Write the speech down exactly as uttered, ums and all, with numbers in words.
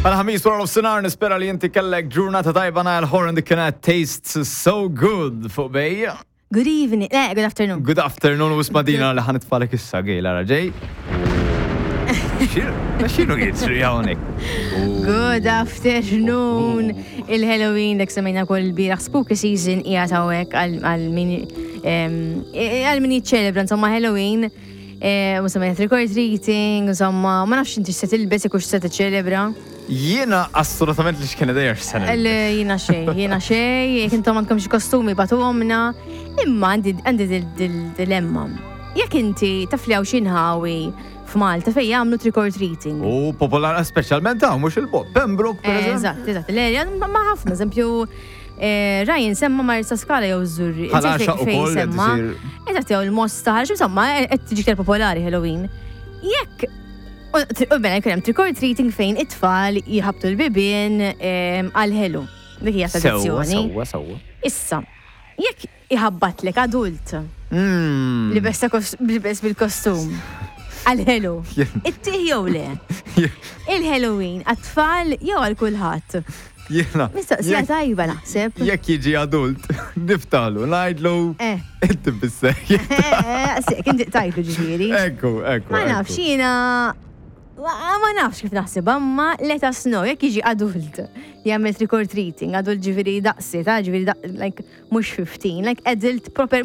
Għal-ħamis wara l-ofsenar nispera li inti kellek ġurnata tajba na l-horn dik kienet tastes so good fuq bejja. Good evening, eh, good afternoon. Good afternoon u smadina li ħanitfalek issa gejla raġej. Xinu jitri għawnek? Good afternoon. Il-Halloween dak semmejna kol biraħ spooky season qiegħed hawnhekk għal-min għal-min jiċċelebra insomma Halloween. U semmejna trick or treating, insomma, ma nafx inti se tilbes ikux se tiċċelebra. Jiena assolutament li x'kien dejjer sena. Jiena xej, jiena xej, jekk intom għandkom xi kostumi batuhomna, imma għandi dilemma. Jekk inti taf li hawn xi nħawi f'Malta fejn jagħmlu trick or treating. U popolari speċjalment hawn mhux il-Pop Pembroke pereżempju. Eżatt, eżatt. L-erja ma ħafna, eżempju Ryan semma Marsa Skala jew Żurri. Ħalaxa ukoll semma. Eżatt jew il-Mostar, insomma, qed tiġi iktar popolari Halloween. Jekk U bena jkun hemm trick or treating fejn it-tfal jħabtu l-bibien għal-ħelu. Dik hija tradizzjoni. Sewwa, sewwa. Issa, jekk iħabbatlek adult li bes bil-kostum għal-ħelu, it-tieħ jew le. Il-Halloween għat-tfal jew għal kulħadd. Jiena. Mistoqsija tajba naħseb. Jekk jiġi adult, niftalu, ngħidlu inti bissej. Sek, inti tajtu ġifieri. Ekku, ekku. Ma nafx jiena ma nafx kif naħseb, imma let us know, jekk jiġi adult jagħmel trick or treating, adult ġifieri daqsi, ta' ġifieri like mhux fifteen, like adult proper